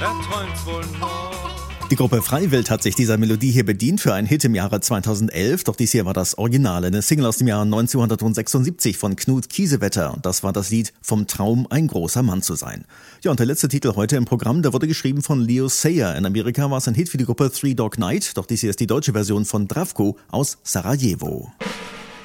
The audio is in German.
er träumt wohl noch. Die Gruppe Freiwild hat sich dieser Melodie hier bedient für einen Hit im Jahre 2011, doch dies hier war das Original, eine Single aus dem Jahr 1976 von Knut Kiesewetter. Und das war das Lied Vom Traum, ein großer Mann zu sein. Ja, und der letzte Titel heute im Programm, der wurde geschrieben von Leo Sayer. In Amerika war es ein Hit für die Gruppe Three Dog Night, doch dies hier ist die deutsche Version von Dravko aus Sarajevo.